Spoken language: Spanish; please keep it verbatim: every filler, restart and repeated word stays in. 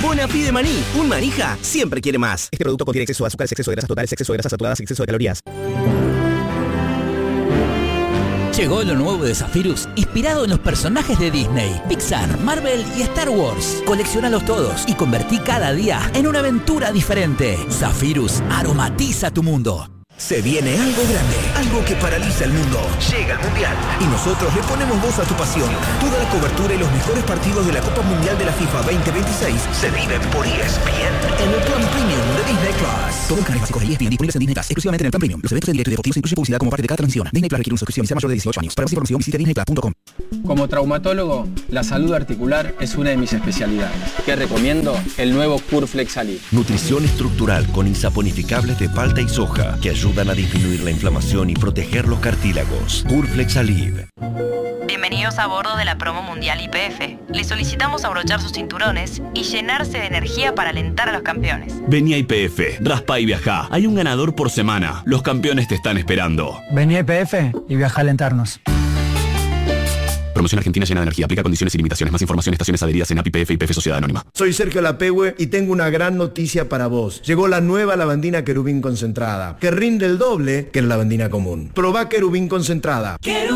Bonafide Maní. Un manija siempre quiere más. Este producto contiene exceso de azúcar, exceso de grasas totales, exceso de grasas saturadas y exceso de calorías. Llegó lo nuevo de Zephyrus, inspirado en los personajes de Disney, Pixar, Marvel y Star Wars. Colecciónalos todos y convertí cada día en una aventura diferente. Zephyrus aromatiza tu mundo. Se viene algo grande, algo que paraliza el mundo. Llega el Mundial y nosotros le ponemos voz a tu pasión. Toda la cobertura y los mejores partidos de la Copa Mundial de la FIFA veinte veintiséis se viven por E S P N en el plan premium de Disney Plus. Todos los canales básicos de E S P N disponibles en Disney Plus, exclusivamente en el plan premium. Los eventos en directo y deportivos incluyen publicidad como parte de cada transmisión. Disney Plus requiere una suscripción y sea mayor de dieciocho años. Para más información visite disney plus punto com. Como traumatólogo, la salud articular es una de mis especialidades. ¿Qué recomiendo? El nuevo Curflex Alib. Nutrición estructural con insaponificables de palta y soja que ayudan a disminuir la inflamación y proteger los cartílagos. Curflex Alib. Bienvenidos a bordo de la promo mundial Y P F. Les solicitamos abrochar sus cinturones y llenarse de energía para alentar a los campeones. Vení a Y P F, raspa y viajá. Hay un ganador por semana. Los campeones te están esperando. Vení a Y P F y viaja a alentarnos. Promoción Argentina llena de energía. Aplica condiciones y limitaciones. Más información, estaciones adheridas en A P I P F y P F Sociedad Anónima. Soy Sergio Lapehue y tengo una gran noticia para vos. Llegó la nueva lavandina Querubín concentrada, que rinde el doble que la lavandina común. Probá Querubín concentrada.